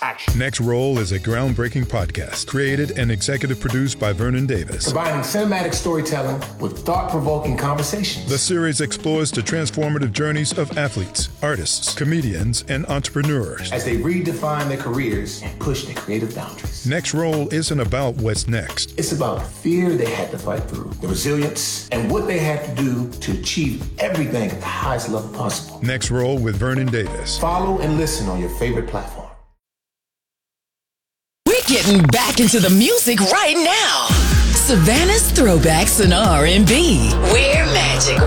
action. Next Roll is a groundbreaking podcast created and executive produced by Vernon Davis. Combining cinematic storytelling with thought-provoking conversations. The series explores the transformative journeys of athletes, artists, comedians, and entrepreneurs as they redefine their careers and push their creative boundaries. Next Roll isn't about what's next. It's about the fear they had to fight through, the resilience, and what they had to do to achieve everything at the highest level possible. Next Roll with Vernon Davis. Follow and listen on your favorite platform. We're getting back into the music right now. Savannah's Throwbacks and R&B. We're Magic